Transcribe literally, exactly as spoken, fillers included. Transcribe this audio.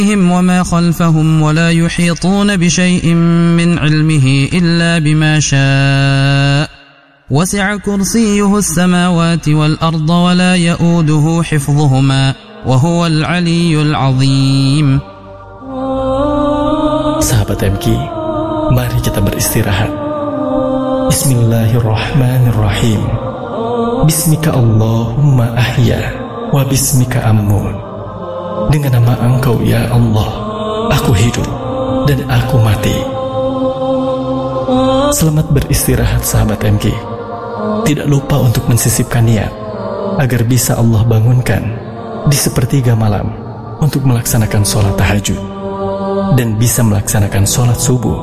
وما خلفهم ولا يحيطون بشيء من علمه إلا بما شاء وسع كرسيه السماوات والأرض ولا يؤوده حفظهما وهو العلي العظيم. Sahabat M K, mari kita beristirahat. Bismillahirrahmanirrahim. Bismika Allahumma ahya wa bismika ammun. Dengan nama Engkau ya Allah, aku hidup dan aku mati. Selamat beristirahat sahabat M K. Tidak lupa untuk mensisipkan niat agar bisa Allah bangunkan di sepertiga malam untuk melaksanakan sholat tahajud dan bisa melaksanakan sholat subuh